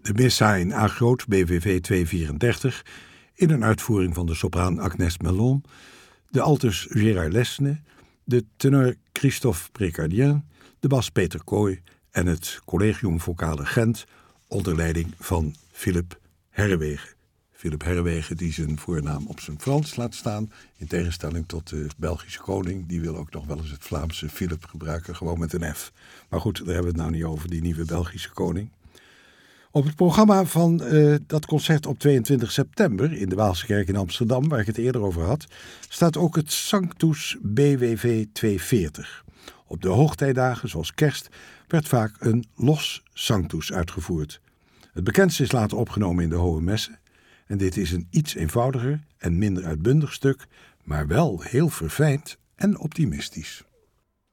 De Missa in A groot, BWV 234, in een uitvoering van de sopraan Agnès Mellon, de altus Gérard Lesne, de tenor Christophe Précardien, de bas Peter Kooi en het Collegium Vocale Gent onder leiding van Philip Herreweghe. Philip Herreweghe die zijn voornaam op zijn Frans laat staan, in tegenstelling tot de Belgische koning. Die wil ook nog wel eens het Vlaamse Philip gebruiken, gewoon met een F. Maar goed, daar hebben we het nou niet over, die nieuwe Belgische koning. Op het programma van dat concert op 22 september in de Waalse Kerk in Amsterdam, waar ik het eerder over had, staat ook het Sanctus BWV 240. Op de hoogtijdagen, zoals kerst, werd vaak een los Sanctus uitgevoerd. Het bekendste is later opgenomen in de Hohe Messe. En dit is een iets eenvoudiger en minder uitbundig stuk, maar wel heel verfijnd en optimistisch.